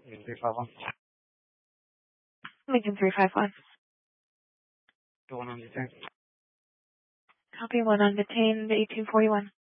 351. Lincoln 351. The one on the thing. Copy, one on detained 1841.